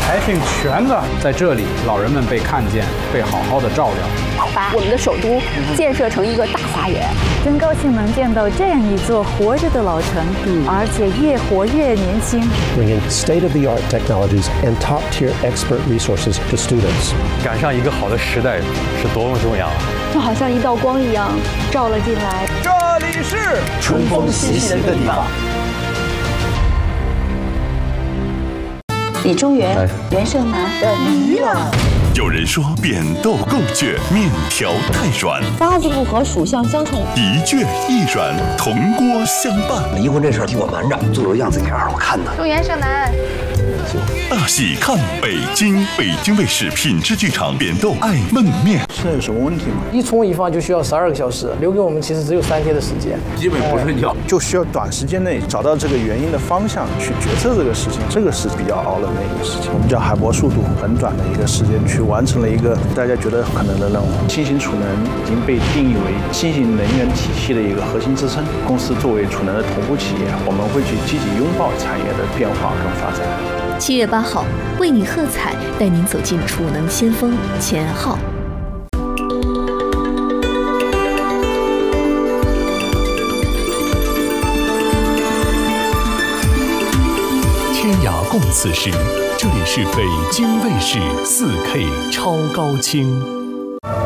还挺全的。在这里，老人们被看见，被好好的照料。 把我们的首都建设成一个大花园， 真高兴能见到这样一座活着的老城，而且越活越年轻。 Bring in state-of-the-art technologies and top-tier expert resources to students. 赶上一个好的时代是多么重要啊！ 就好像一道光一样照了进来。 这里是春风习习的地方。 李中原、袁胜男的娱乐。 有人说扁豆够倔，面条太软， 八字不合，属相相冲， 一倔一软，铜锅相伴。 离婚这事儿替我瞒着，做个样子给二我看呢。 祝袁胜男。 大戏看北京，北京卫视品质剧场扁豆爱焖面。 这有什么问题吗？ 一冲一放就需要12个小时，留给我们其实只有3天的时间， 基本不睡觉，就需要短时间内找到这个原因的方向，去决策这个事情，这个是比较熬人的一个事情。我们叫海博速度，很短的一个时间去完成了一个大家觉得可能的任务。新型储能已经被定义为新型能源体系的一个核心支撑。公司作为储能的头部企业，我们会去积极拥抱产业的变化跟发展。 7月8号，为你喝彩，带您走进储能先锋前号。 天涯共此时，这里是北京卫视4K 超高清。